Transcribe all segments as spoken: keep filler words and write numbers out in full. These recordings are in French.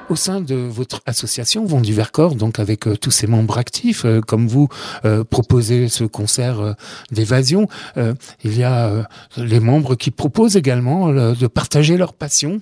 Au sein de votre association Vent du Vercors, donc avec euh, tous ses membres actifs, euh, comme vous euh, proposez ce concert euh, d'évasion, euh, il y a euh, les membres qui proposent également euh, de partager leur passion.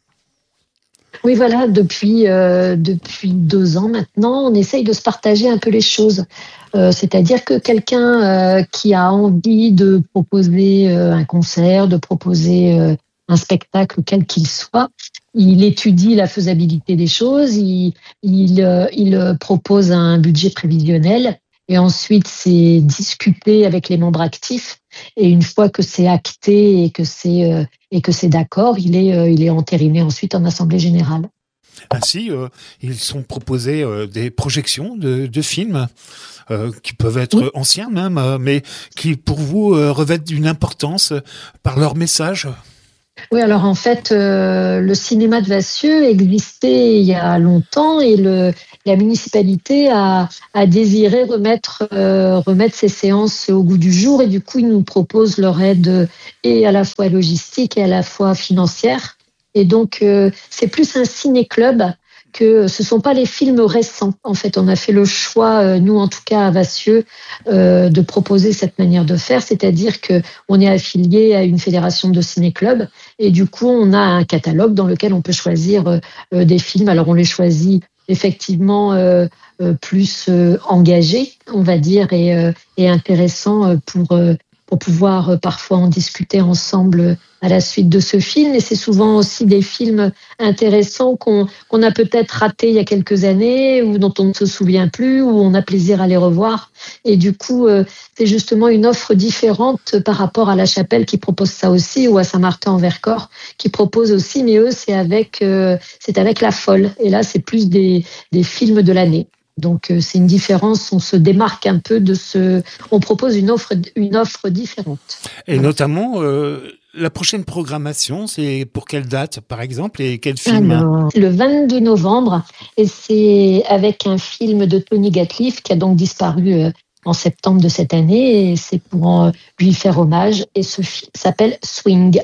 Oui, voilà, depuis, euh, depuis deux ans maintenant, on essaye de se partager un peu les choses. Euh, c'est-à-dire que quelqu'un euh, qui a envie de proposer euh, un concert, de proposer euh, un spectacle quel qu'il soit, il étudie la faisabilité des choses, il, il, euh, il propose un budget prévisionnel et ensuite c'est discuté avec les membres actifs. Et une fois que c'est acté et que c'est euh, et que c'est d'accord, il est euh, il est entériné ensuite en assemblée générale. Ainsi, euh, ils sont proposés euh, des projections de, de films euh, qui peuvent être oui. anciens même, euh, mais qui pour vous euh, revêtent d'une importance euh, par leur message. Oui, alors en fait, euh, le cinéma de Vassieux existait il y a longtemps et le, la municipalité a, a désiré remettre, euh, remettre ces séances au goût du jour et du coup, ils nous proposent leur aide et à la fois logistique et à la fois financière. Et donc, euh, c'est plus un ciné-club que ce sont pas les films récents. En fait, on a fait le choix, euh, nous en tout cas à Vassieux, euh, de proposer cette manière de faire, c'est-à-dire que on est affilié à une fédération de ciné-clubs et du coup, on a un catalogue dans lequel on peut choisir euh, des films. Alors, on les choisit effectivement euh, euh, plus euh, engagés, on va dire, et, euh, et intéressants pour euh, pour pouvoir euh, parfois en discuter ensemble à la suite de ce film. Et c'est souvent aussi des films intéressants qu'on, qu'on a peut-être ratés il y a quelques années ou dont on ne se souvient plus, ou on a plaisir à les revoir. Et du coup, euh, c'est justement une offre différente par rapport à La Chapelle qui propose ça aussi, ou à Saint-Martin-en-Vercors qui propose aussi, mais eux, c'est avec, euh, c'est avec La Folle. Et là, c'est plus des, des films de l'année. Donc c'est une différence, on se démarque un peu de ce, on propose une offre, une offre différente. Et voilà. Notamment euh, la prochaine programmation, c'est pour quelle date par exemple et quel film? Alors, le vingt-deux novembre et c'est avec un film de Tony Gatliff qui a donc disparu euh, en septembre de cette année et c'est pour euh, lui faire hommage et ce film s'appelle Swing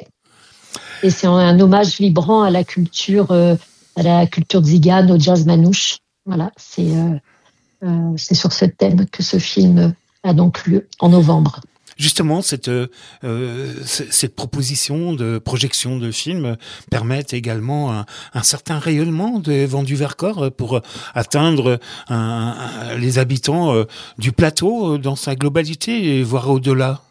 et c'est un hommage vibrant à la culture, euh, à la culture tzigane, au jazz manouche. Voilà, c'est, euh, euh, c'est sur ce thème que ce film a donc lieu en novembre. Justement, cette, euh, cette proposition de projection de films permet également un, un certain rayonnement des Vent du Vercors pour atteindre un, un, les habitants du plateau dans sa globalité et voire au-delà.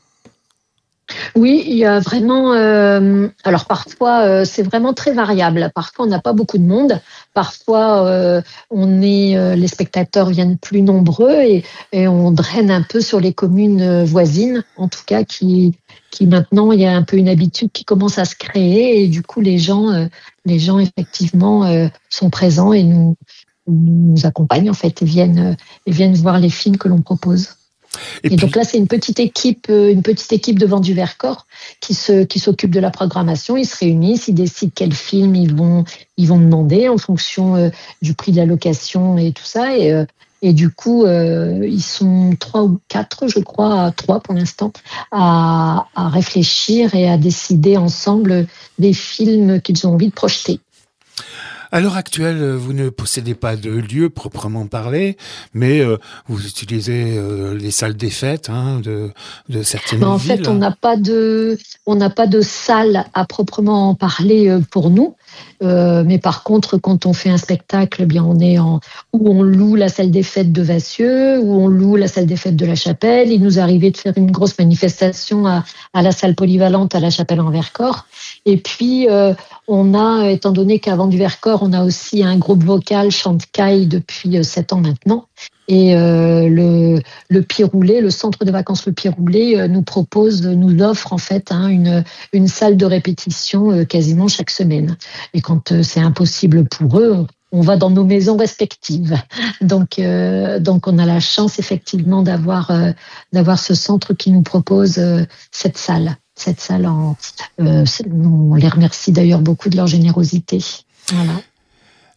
Oui, il y a vraiment. Euh, alors parfois, euh, c'est vraiment très variable. Parfois, on n'a pas beaucoup de monde. Parfois, euh, on est, euh, les spectateurs viennent plus nombreux et, et on draine un peu sur les communes voisines. En tout cas, qui, qui maintenant, il y a un peu une habitude qui commence à se créer et du coup, les gens, euh, les gens effectivement euh, sont présents et nous, nous accompagnent en fait et viennent, et viennent voir les films que l'on propose. Et, et puis... donc là, c'est une petite équipe, une petite équipe de Vent du Vercors qui se, qui s'occupe de la programmation. Ils se réunissent, ils décident quel film ils vont, ils vont demander en fonction euh, du prix de la location et tout ça. Et, euh, et du coup, euh, ils sont trois ou quatre, je crois, trois pour l'instant, à, à réfléchir et à décider ensemble des films qu'ils ont envie de projeter. À l'heure actuelle, vous ne possédez pas de lieu proprement parlé, mais euh, vous utilisez euh, les salles des fêtes hein, de, de certaines en villes. En fait, on n'a pas de, on n'a pas de salle à proprement parler pour nous. Euh, mais par contre, quand on fait un spectacle, eh bien on est en où on loue la salle des fêtes de Vassieux, où on loue la salle des fêtes de La Chapelle. Il nous arrivait de faire une grosse manifestation à, à la salle polyvalente à La Chapelle-en-Vercors. Et puis euh, on a, étant donné qu'à Vent du Vercors, on a aussi un groupe vocal Chante-Caille depuis sept ans maintenant. Et euh, le, le Piroulet, le centre de vacances Le Piroulet, euh, nous propose, nous offre en fait hein, une, une salle de répétition euh, quasiment chaque semaine. Et quand euh, c'est impossible pour eux, on va dans nos maisons respectives. Donc, euh, donc on a la chance effectivement d'avoir, euh, d'avoir ce centre qui nous propose euh, cette salle. Cette salle, en, euh, on les remercie d'ailleurs beaucoup de leur générosité. Voilà.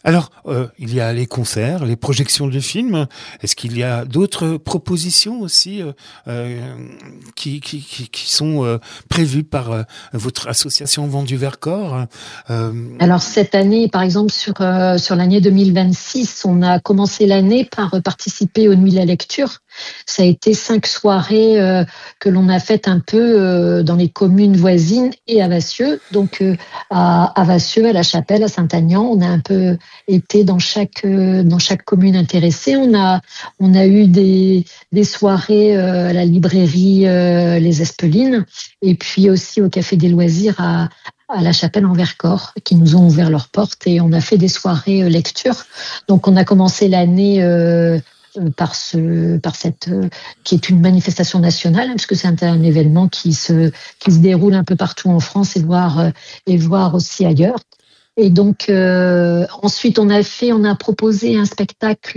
Alors, euh, il y a les concerts, les projections de films. Est-ce qu'il y a d'autres propositions aussi euh, euh, qui, qui, qui, qui sont euh, prévues par euh, votre association Vent du Vercors euh, Alors cette année, par exemple, sur, euh, sur l'année deux mille vingt-six, on a commencé l'année par participer aux Nuits de la Lecture. Ça a été cinq soirées euh, que l'on a faites un peu euh, dans les communes voisines et à Vassieux. Donc euh, à, à Vassieux, à La Chapelle, à Saint-Aignan, on a un peu été dans chaque euh, dans chaque commune intéressée. On a on a eu des des soirées euh, à la librairie euh, Les Espelines et puis aussi au Café des Loisirs à à La Chapelle en Vercors, qui nous ont ouvert leurs portes et on a fait des soirées euh, lecture. Donc on a commencé l'année euh, par ce, par cette, euh, qui est une manifestation nationale, hein, puisque c'est un, un événement qui se, qui se déroule un peu partout en France et voire, euh, et voire aussi ailleurs. Et donc euh, ensuite on a fait, on a proposé un spectacle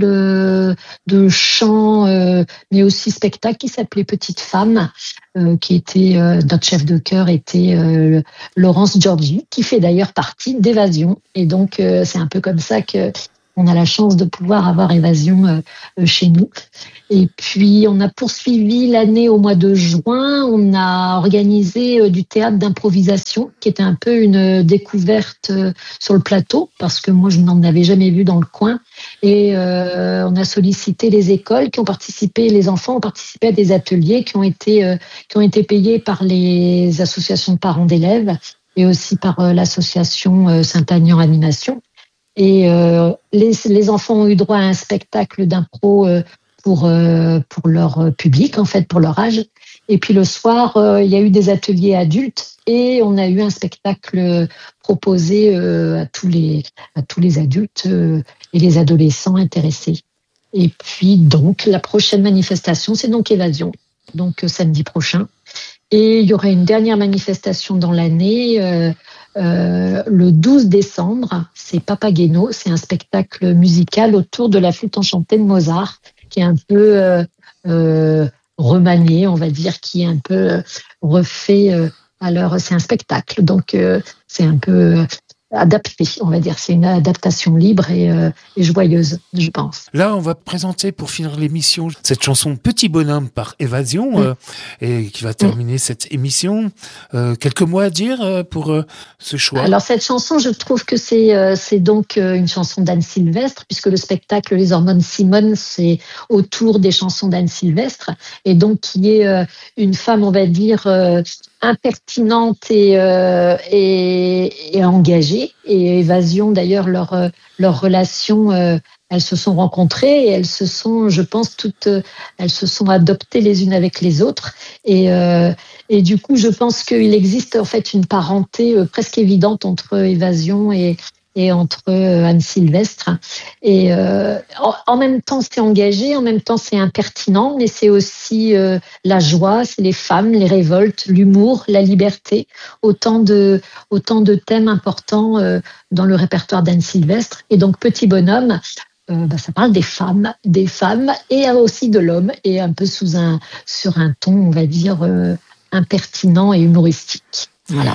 de chant, euh, mais aussi spectacle qui s'appelait Petite Femme, euh, qui était euh, notre chef de chœur était euh, Laurence Giorgi, qui fait d'ailleurs partie d'Évasion. Et donc euh, c'est un peu comme ça que on a la chance de pouvoir avoir Évasion euh, chez nous. Et puis, on a poursuivi l'année au mois de juin. On a organisé euh, du théâtre d'improvisation, qui était un peu une découverte euh, sur le plateau, parce que moi, je n'en avais jamais vu dans le coin. Et euh, on a sollicité les écoles qui ont participé, les enfants ont participé à des ateliers qui ont été, euh, qui ont été payés par les associations de parents d'élèves et aussi par euh, l'association euh, Saint-Aignan Animation. Et euh, les, les enfants ont eu droit à un spectacle d'impro euh, pour euh, pour leur public, en fait, pour leur âge. Et puis le soir, euh, il y a eu des ateliers adultes et on a eu un spectacle proposé euh, à tous les à tous les adultes euh, et les adolescents intéressés. Et puis donc la prochaine manifestation, c'est donc Évasion, donc euh, samedi prochain. Et il y aura une dernière manifestation dans l'année. Euh, Euh, le douze décembre, c'est Papageno, c'est un spectacle musical autour de la flûte enchantée de Mozart, qui est un peu euh, euh, remanié, on va dire, qui est un peu refait. Euh, alors, c'est un spectacle, donc euh, c'est un peu adapté, on va dire. C'est une adaptation libre et, euh, et joyeuse, je pense. Là, on va présenter pour finir l'émission cette chanson Petit Bonhomme par Évasion, mmh. euh, et qui va terminer mmh. cette émission. Euh, quelques mots à dire euh, pour euh, ce choix? Alors cette chanson, je trouve que c'est euh, c'est donc euh, une chanson d'Anne Sylvestre, puisque le spectacle Les Hormones Simone, c'est autour des chansons d'Anne Sylvestre, et donc qui est euh, une femme, on va dire, euh, impertinente et, euh, et, et engagée. Et Évasion, d'ailleurs, leur, leur relation, euh, elles se sont rencontrées et elles se sont, je pense, toutes, elles se sont adoptées les unes avec les autres. Et, euh, et du coup, je pense qu'il existe en fait une parenté presque évidente entre Évasion et, et entre Anne Sylvestre. Et euh, en, en même temps, c'est engagé, en même temps, c'est impertinent, mais c'est aussi euh, la joie, c'est les femmes, les révoltes, l'humour, la liberté, autant de, autant de thèmes importants euh, dans le répertoire d'Anne Sylvestre. Et donc, Petit Bonhomme, euh, bah, ça parle des femmes, des femmes et aussi de l'homme, et un peu sous un, sur un ton, on va dire, euh, impertinent et humoristique. Voilà.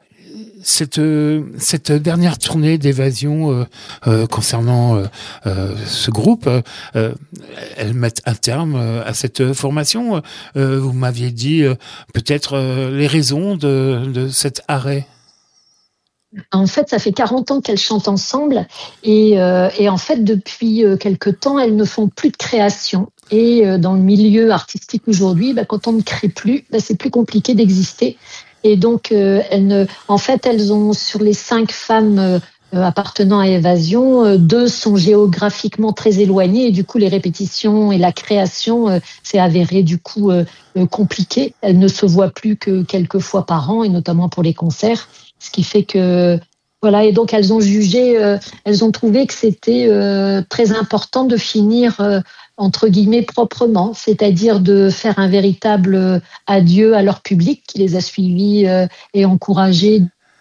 Cette, cette dernière tournée d'Évasion euh, euh, concernant euh, euh, ce groupe, euh, elle met un terme à cette formation. Euh, vous m'aviez dit euh, peut-être euh, les raisons de, de cet arrêt. En fait, ça fait quarante ans qu'elles chantent ensemble et, euh, et en fait, depuis quelque temps, elles ne font plus de création. Et euh, dans le milieu artistique aujourd'hui, bah, quand on ne crée plus, bah, c'est plus compliqué d'exister. Et donc, euh, elles ne, en fait, elles ont, sur les cinq femmes euh, appartenant à Évasion, euh, deux sont géographiquement très éloignées et du coup, les répétitions et la création euh, s'est avéré du coup euh, euh, compliqué. Elles ne se voient plus que quelques fois par an et notamment pour les concerts, ce qui fait que voilà. Et donc, elles ont jugé, euh, elles ont trouvé que c'était euh, très important de finir euh, entre guillemets proprement, c'est-à-dire de faire un véritable adieu à leur public qui les a suivis euh, et encouragés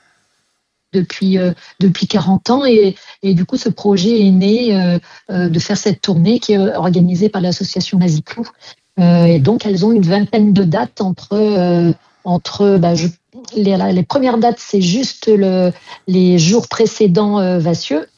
depuis euh, depuis quarante ans et, et du coup ce projet est né euh, euh, de faire cette tournée qui est organisée par l'association Maziclou euh, et donc elles ont une vingtaine de dates entre euh, entre bah, je, les, les premières dates c'est juste le, les jours précédents euh, Vassieux.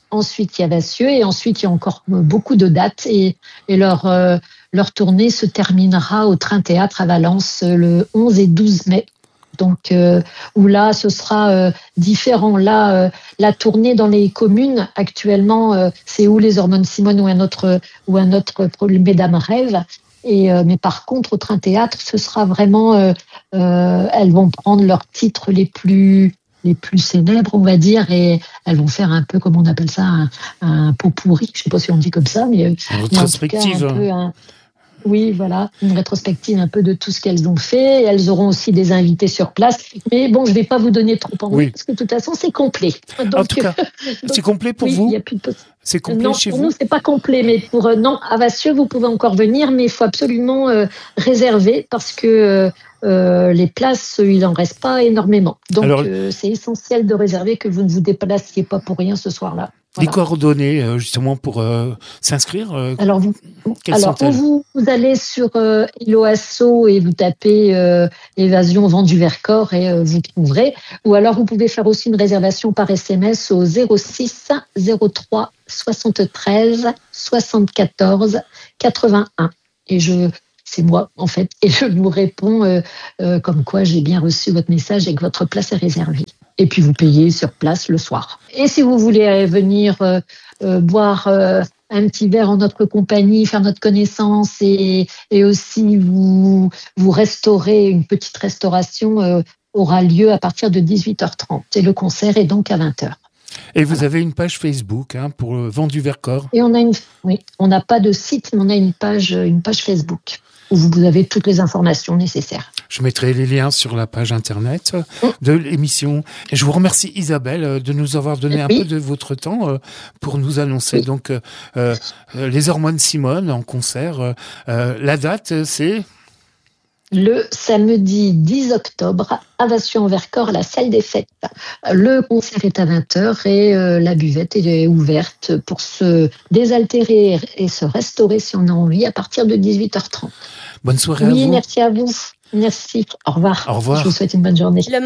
ensuite il y a Vassieux, et ensuite il y a encore beaucoup de dates, et, et leur, euh, leur tournée se terminera au Train Théâtre à Valence le onze et douze mai. Donc, euh, où là, ce sera euh, différent. Là, euh, la tournée dans les communes, actuellement, euh, c'est ou les Hormones Simone ou un autre, ou un autre Mesdames Rêves. Et, euh, mais par contre, au Train Théâtre, ce sera vraiment, euh, euh, elles vont prendre leurs titres les plus, les plus célèbres, on va dire, et elles vont faire un peu, comme on appelle ça, un, un pot pourri. Je sais pas si on dit comme ça, mais, en rétrospective. Mais en tout cas, un peu un, oui, voilà, une rétrospective un peu de tout ce qu'elles ont fait. Elles auront aussi des invités sur place. Mais bon, je ne vais pas vous donner trop envie, oui. Parce que de toute façon, c'est complet. Donc, en tout cas, donc, c'est complet pour oui, vous y a plus de... C'est complet non, chez pour vous nous, c'est pas complet. Mais pour euh, non, à Vassieux, vous pouvez encore venir, mais il faut absolument euh, réserver parce que euh, les places, il n'en reste pas énormément. Donc, Alors, euh, c'est essentiel de réserver, que vous ne vous déplaciez pas pour rien ce soir-là. Voilà. Les coordonnées, justement, pour euh, s'inscrire euh, Alors, vous, alors vous, vous allez sur euh, Hello Asso et vous tapez euh, Évasion Vent du Vercors et euh, vous trouverez. Ou alors, vous pouvez faire aussi une réservation par S M S au zéro six zéro trois soixante-treize soixante-quatorze quatre-vingt-un. Et je... c'est moi, en fait, et je vous réponds euh, euh, comme quoi j'ai bien reçu votre message et que votre place est réservée. Et puis, vous payez sur place le soir. Et si vous voulez venir euh, euh, boire euh, un petit verre en notre compagnie, faire notre connaissance et, et aussi vous, vous restaurer, une petite restauration euh, aura lieu à partir de dix-huit heures trente. Et le concert est donc à vingt heures. Et vous voilà. avez une page Facebook hein, pour le Vent du Vercors. Et on a une, oui, on n'a pas de site, mais on a une page, une page Facebook où vous avez toutes les informations nécessaires. Je mettrai les liens sur la page internet de l'émission. Et je vous remercie Isabelle de nous avoir donné oui. un peu de votre temps pour nous annoncer oui. donc euh, les Hormones Simone en concert. Euh, la date, c'est le samedi dix octobre à Vassieux-en-Vercors, à la salle des fêtes. Le concert est à vingt heures et euh, la buvette est ouverte pour se désaltérer et se restaurer si on a envie à partir de dix-huit heures trente. Bonne soirée oui, à vous. Oui, merci à vous. Merci. Au revoir. Au revoir. Je vous souhaite une bonne journée. Le